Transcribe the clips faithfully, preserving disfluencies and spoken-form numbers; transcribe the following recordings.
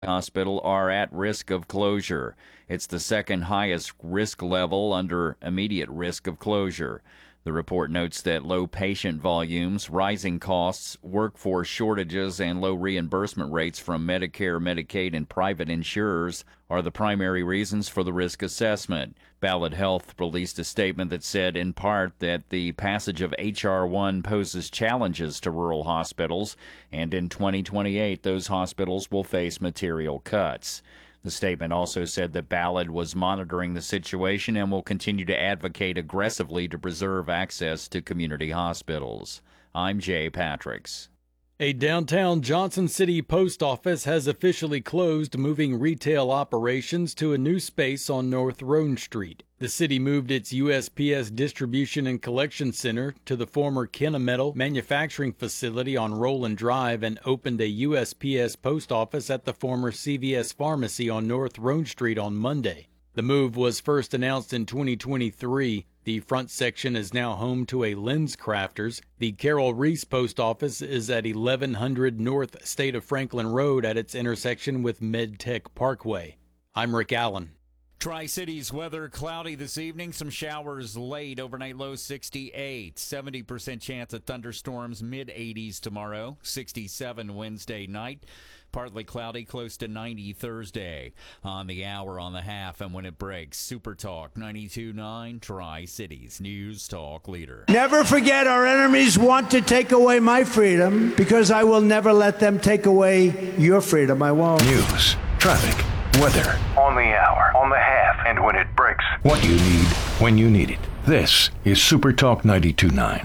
Hospital are at risk of closure. It's the second highest risk level under immediate risk of closure. The report notes that low patient volumes, rising costs, workforce shortages, and low reimbursement rates from Medicare, Medicaid, and private insurers are the primary reasons for the risk assessment. Ballad Health released a statement that said, in part, that the passage of H R one poses challenges to rural hospitals, and in twenty twenty-eight, those hospitals will face material cuts. The statement also said that Ballad was monitoring the situation and will continue to advocate aggressively to preserve access to community hospitals. I'm Jay Patricks. A downtown Johnson City post office has officially closed, moving retail operations to a new space on North Roan Street. The city moved its U S P S distribution and collection center to the former Kennametal manufacturing facility on Roland Drive and opened a U S P S post office at the former C V S pharmacy on North Roan Street on Monday. The move was first announced in twenty twenty-three. The front section is now home to a Lens Crafters. The Carol Reese post office is at eleven hundred North State of Franklin Road at its intersection with MedTech Parkway. I'm Rick Allen. Tri-Cities weather cloudy this evening. Some showers late. Overnight low sixty-eight. seventy percent chance of thunderstorms. Mid eighties tomorrow. sixty-seven Wednesday night. Partly cloudy, close to ninety Thursday. On the hour, on the half, and when it breaks. Super Talk ninety-two point nine Tri-Cities News Talk Leader. Never forget, our enemies want to take away my freedom because I will never let them take away your freedom. I won't. News, traffic, weather. On the hour, on the half, and when it breaks. What you need when you need it. This is Super Talk ninety-two point nine.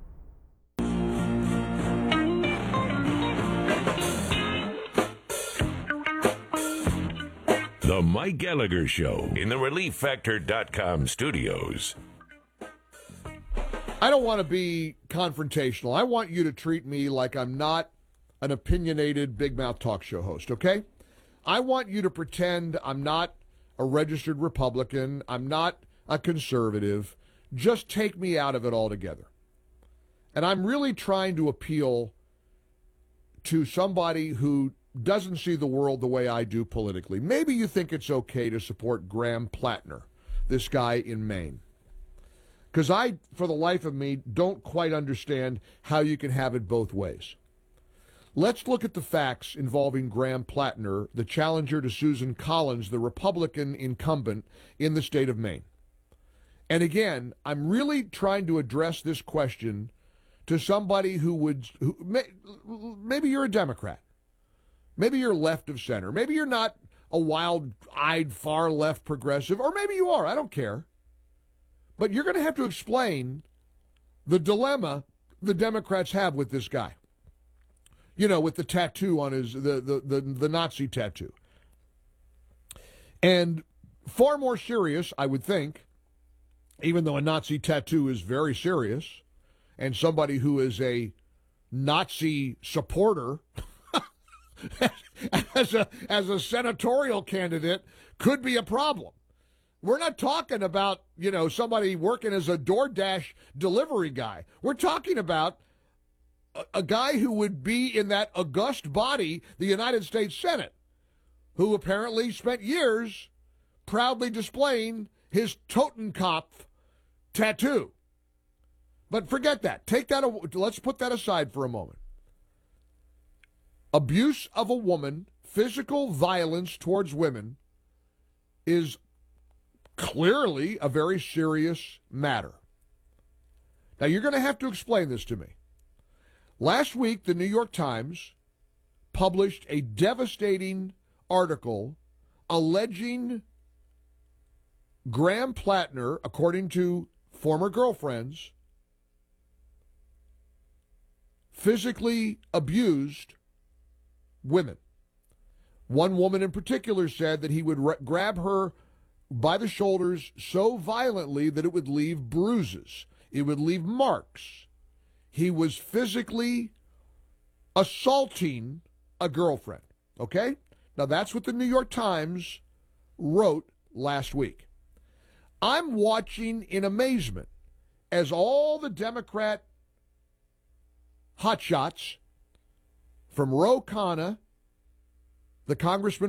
The Mike Gallagher Show in the Relief Factor dot com studios. I don't want to be confrontational. I want you to treat me like I'm not an opinionated big mouth talk show host, okay? I want you to pretend I'm not a registered Republican. I'm not a conservative. Just take me out of it altogether. And I'm really trying to appeal to somebody who doesn't see the world the way I do politically. Maybe you think it's okay to support Graham Plattner, this guy in Maine. Because I, for the life of me, don't quite understand how you can have it both ways. Let's look at the facts involving Graham Plattner, the challenger to Susan Collins, the Republican incumbent in the state of Maine. And again, I'm really trying to address this question to somebody who would, who, may, maybe you're a Democrat. Maybe you're left of center. Maybe you're not a wild-eyed, far-left progressive, or maybe you are. I don't care. But you're going to have to explain the dilemma the Democrats have with this guy. You know, with the tattoo on his, the, the, the, the Nazi tattoo. And far more serious, I would think, even though a Nazi tattoo is very serious, and somebody who is a Nazi supporter as a as a senatorial candidate could be a problem. We're not talking about, you know, somebody working as a DoorDash delivery guy. We're talking about a, a guy who would be in that august body, the United States Senate, who apparently spent years proudly displaying his Totenkopf tattoo. But forget that. Take that. Let's put that aside for a moment. Abuse of a woman, physical violence towards women, is clearly a very serious matter. Now, you're going to have to explain this to me. Last week, the New York Times published a devastating article alleging Graham Plattner, according to former girlfriends, physically abused women. One woman in particular said that he would re- grab her by the shoulders so violently that it would leave bruises. It would leave marks. He was physically assaulting a girlfriend. Okay? Now that's what the New York Times wrote last week. I'm watching in amazement as all the Democrat hotshots from Ro Khanna, the congressman